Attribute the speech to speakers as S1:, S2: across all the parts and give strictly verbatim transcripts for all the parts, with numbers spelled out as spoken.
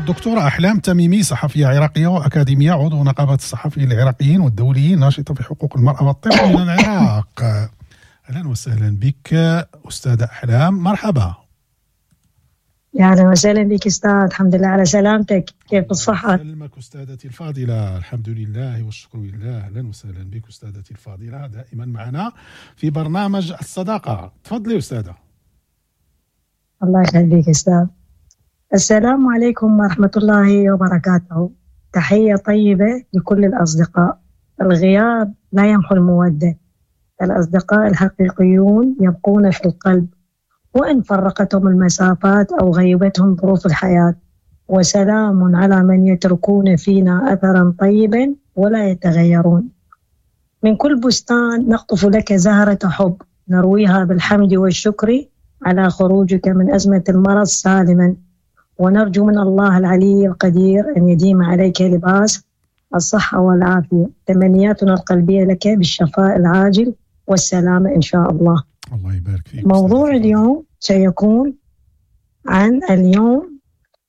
S1: الدكتورة أحلام تميمي، صحفية عراقية وأكاديمية، عضو نقابة الصحفيين العراقيين والدوليين، ناشطة في حقوق المرأة والطفل من العراق. أهلا وسهلا بك أستاذة أحلام، مرحبا.
S2: يا أهلا وسهلا بك أستاذ، الحمد لله على سلامتك، كيف الصحة؟
S1: سلمك أستاذتي الفاضلة، الحمد لله والشكر لله. أهلا وسهلا بك أستاذتي الفاضلة، دائما معنا في برنامج الصداقة. تفضلي أستاذة.
S2: الله يخليك أستاذ. السلام عليكم ورحمة الله وبركاته. تحية طيبة لكل الأصدقاء. الغياب لا يمحو المودة، الأصدقاء الحقيقيون يبقون في القلب وإن فرقتهم المسافات أو غيبتهم ظروف الحياة. وسلام على من يتركون فينا أثرا طيبا ولا يتغيرون. من كل بستان نقطف لك زهرة حب، نرويها بالحمد والشكر على خروجك من أزمة المرض سالما، ونرجو من الله العلي القدير أن يديم عليك لباس الصحة والعافية. تمنياتنا القلبية لك بالشفاء العاجل والسلامة إن شاء الله.
S1: الله يبارك فيك.
S2: موضوع اليوم سيكون عن اليوم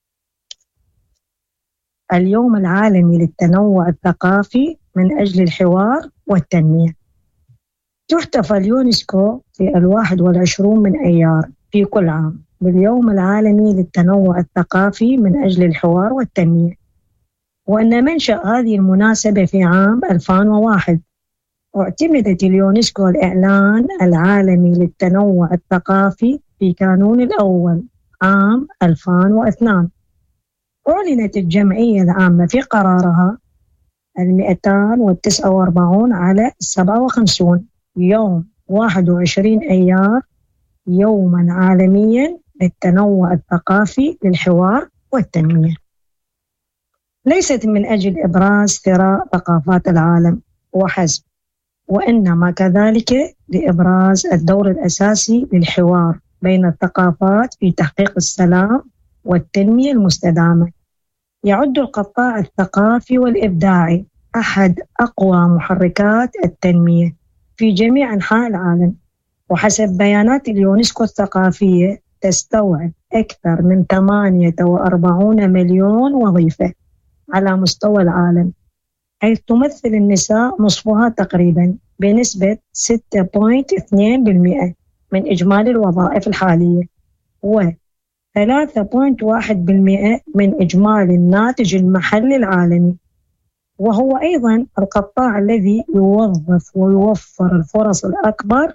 S2: اليوم العالمي للتنوع الثقافي من أجل الحوار والتنمية. تحتفل اليونسكو في الواحد والعشرون من أيار في كل عام باليوم العالمي للتنوع الثقافي من أجل الحوار والتنمية، وأن منشأ هذه المناسبة في عام ألفين وواحد. واعتمدت اليونسكو الإعلان العالمي للتنوع الثقافي في كانون الأول عام ألفين واثنين. أعلنت الجمعية العامة في قرارها المئتين وتسعة وأربعين على سبعة وخمسين يوم واحد وعشرين أيار يوما عالميا للتنوع الثقافي للحوار والتنمية، ليست من أجل إبراز ثراء ثقافات العالم وحسب، وإنما كذلك لإبراز الدور الأساسي للحوار بين الثقافات في تحقيق السلام والتنمية المستدامة. يعد القطاع الثقافي والإبداعي أحد أقوى محركات التنمية في جميع أنحاء العالم، وحسب بيانات اليونسكو الثقافية تستوعب أكثر من ثمانية وأربعين مليون وظيفة على مستوى العالم، حيث تمثل النساء نصفها تقريبا بنسبة ستة فاصلة اثنين بالمئة من إجمالي الوظائف الحالية، و ثلاثة فاصلة واحد بالمئة من إجمالي الناتج المحلي العالمي. وهو أيضا القطاع الذي يوظف ويوفر الفرص الأكبر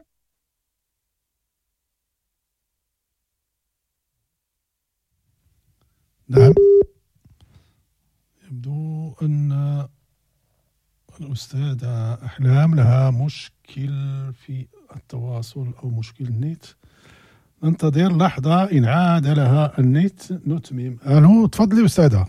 S1: نعم. يبدو أن الأستاذة أحلام لها مشكل في التواصل أو مشكل النت. ننتظر لحظة، إن عاد لها النت نتمم. ألو، تفضلي أستاذة.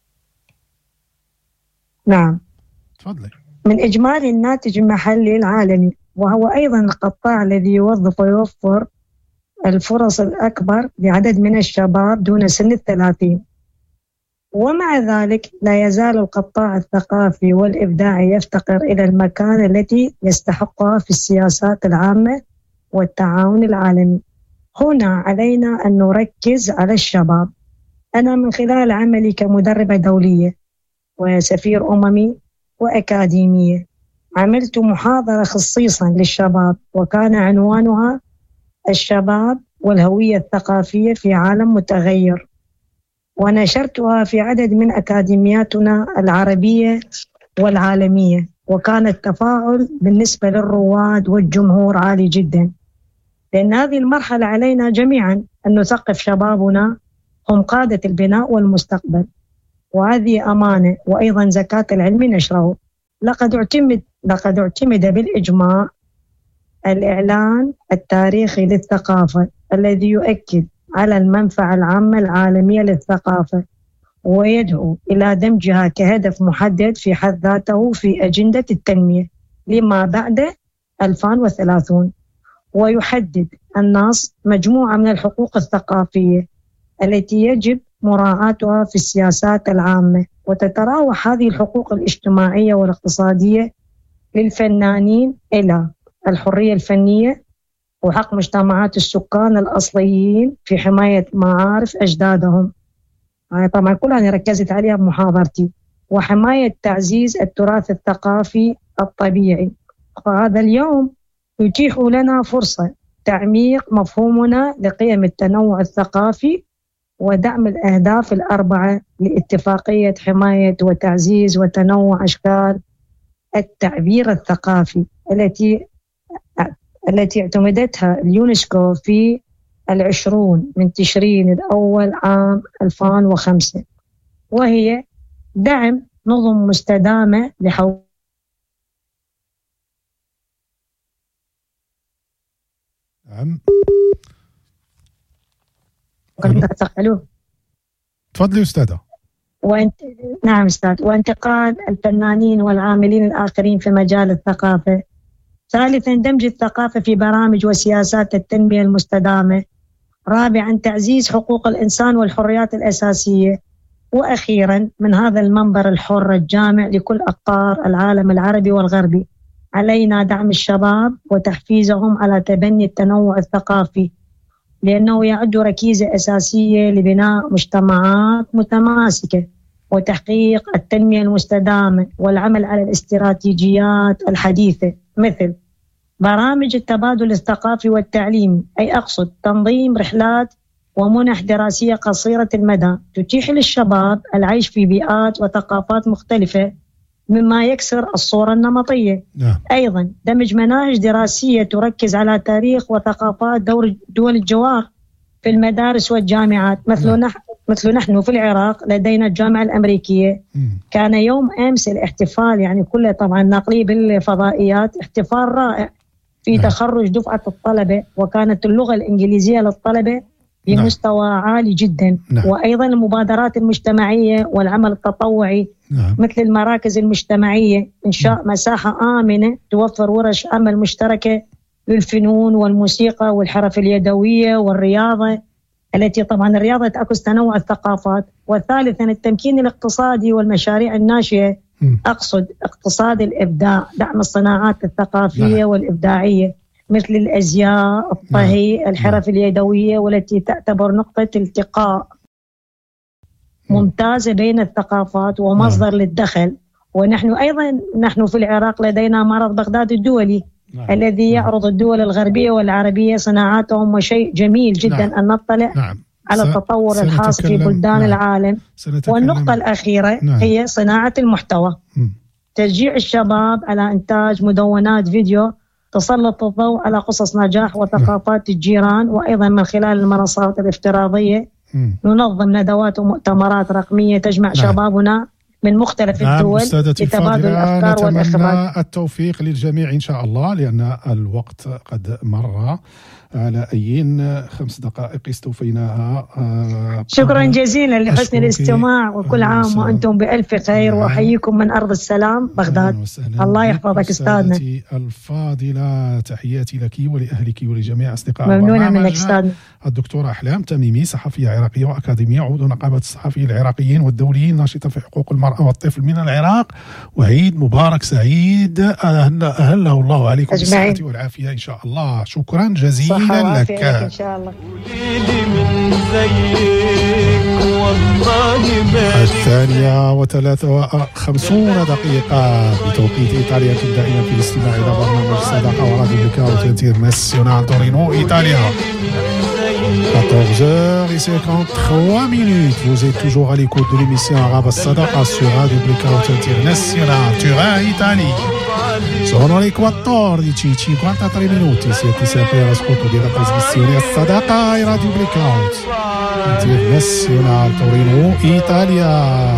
S2: نعم
S1: تفضلي.
S2: من إجمالي الناتج المحلي العالمي، وهو أيضا القطاع الذي يوظف ويوفر الفرص الأكبر لعدد من الشباب دون سن الثلاثين. ومع ذلك لا يزال القطاع الثقافي والإبداعي يفتقر إلى المكانة التي يستحقها في السياسات العامة والتعاون العالمي. هنا علينا أن نركز على الشباب. أنا من خلال عملي كمدربة دولية وسفير أممي وأكاديمية عملت محاضرة خصيصا للشباب، وكان عنوانها الشباب والهوية الثقافية في عالم متغير، ونشرتها في عدد من أكاديمياتنا العربية والعالمية، وكان التفاعل بالنسبة للرواد والجمهور عالي جدا، لأن هذه المرحلة علينا جميعا أن نثقف شبابنا، هم قادة البناء والمستقبل، وهذه أمانة وأيضا زكاة العلم نشره. لقد اعتمد لقد اعتمد بالإجماع الإعلان التاريخي للثقافة الذي يؤكد على المنفعة العامة العالمية للثقافة، ويدعو إلى دمجها كهدف محدد في حد ذاته في أجندة التنمية لما بعد ألفين وثلاثين، ويحدد النص مجموعة من الحقوق الثقافية التي يجب مراعاتها في السياسات العامة، وتتراوح هذه الحقوق الاجتماعية والاقتصادية للفنانين إلى الحرية الفنية وحق مجتمعات السكان الأصليين في حماية معارف أجدادهم، هاي طبعا كلها أنا ركزت عليها بمحاضرتي. وحماية تعزيز التراث الثقافي الطبيعي. فهذا اليوم يتيح لنا فرصة تعميق مفهومنا لقيم التنوع الثقافي ودعم الأهداف الأربعة لاتفاقية حماية وتعزيز وتنوع أشكال التعبير الثقافي التي التي اعتمدتها اليونسكو في العشرون من تشرين الأول عام ألفين وخمسة، وهي دعم نظم مستدامة لحو
S1: نعم.
S2: ألو.
S1: تفضلي أستاذة.
S2: وانت... نعم أستاذ. وانتقال الفنانين والعاملين الآخرين في مجال الثقافة. ثالثا دمج الثقافة في برامج وسياسات التنمية المستدامة. رابعا تعزيز حقوق الإنسان والحريات الأساسية. وأخيرا من هذا المنبر الحر الجامع لكل أقطار العالم العربي والغربي، علينا دعم الشباب وتحفيزهم على تبني التنوع الثقافي، لأنه يعد ركيزة أساسية لبناء مجتمعات متماسكة وتحقيق التنمية المستدامة والعمل على الاستراتيجيات الحديثة مثل برامج التبادل الثقافي والتعليمي، أي أقصد تنظيم رحلات ومنح دراسية قصيرة المدى تتيح للشباب العيش في بيئات وثقافات مختلفة مما يكسر الصورة النمطية.
S1: نعم.
S2: أيضا دمج مناهج دراسية تركز على تاريخ وثقافات دور دول الجوار في المدارس والجامعات، مثل
S1: نعم.
S2: نحن مثل نحن في العراق لدينا الجامعة الأمريكية. م. كان يوم أمس الاحتفال يعني كله طبعا نقلي بالفضائيات، احتفال رائع في نعم. تخرج دفعة الطلبة، وكانت اللغة الإنجليزية للطلبة بمستوى نعم. عالي جدا. نعم. وأيضا المبادرات المجتمعية والعمل التطوعي نعم. مثل المراكز المجتمعية، إنشاء نعم. مساحة آمنة توفر ورش عمل مشتركة للفنون والموسيقى والحرف اليدوية والرياضة، التي طبعا الرياضة تعكس تنوع الثقافات. وثالثا التمكين الاقتصادي والمشاريع الناشئة، م. أقصد اقتصاد الإبداع، دعم الصناعات الثقافية نعم. والإبداعية مثل الأزياء، الطهي، نعم. الحرف نعم. اليدوية، والتي تعتبر نقطة التقاء ممتازة بين الثقافات ومصدر نعم. للدخل. ونحن أيضا نحن في العراق لدينا معرض بغداد الدولي نعم. الذي يعرض الدول الغربية والعربية صناعاتهم، وشيء جميل جدا نعم. أن نطلع نعم. على التطور الحاصل في بلدان نعم. العالم. والنقطة الأخيرة نعم. هي صناعة المحتوى، م. تشجيع الشباب على إنتاج مدونات فيديو تسلط الضوء على قصص نجاح وثقافات الجيران. وأيضا من خلال المنصات الافتراضية م. ننظم ندوات ومؤتمرات رقمية تجمع نعم. شبابنا من مختلف نعم. الدول لتبادل الأفكار والإخبار.
S1: التوفيق للجميع إن شاء الله، لأن الوقت قد مر على أيين خمس دقائق استوفيناها.
S2: شكرا جزيلا لحسن الاستماع، وكل عام وأنتم بألف خير. وأحييكم من أرض السلام بغداد. الله يحفظك أستاذنا
S1: الفاضلة، تحياتي لك ولأهلك ولجميع أصدقاء
S2: ممنونة منك أستاذنا.
S1: الدكتورة أحلام تميمي، صحفية عراقية وأكاديمية، عضو نقابة الصحفيين العراقيين والدوليين، ناشطة في حقوق المرأة والطفل من العراق. وعيد مبارك سعيد، أهله الله عليكم بالصحة والعافية إن شاء الله. شكرا جزيلا لك
S2: إن شاء الله.
S1: الثانية وثلاثة وخمسون دقيقة بتوقيت إيطاليا، دائما في الاستماع إلى برنامج الصداقة وراديو بليكاوت انترناسيونال تورينو إيطاليا. quatorze heures cinquante-trois minutes. Vous êtes toujours à l'écoute de l'émission Arabe Sadaqa sur Radio Blackout International Turin, Italia. Sono le quattordici e cinquantatré minuti. Siete sempre all'ascolto della trasmissione Sadaqa e Radio Blackout International Torino, Italia.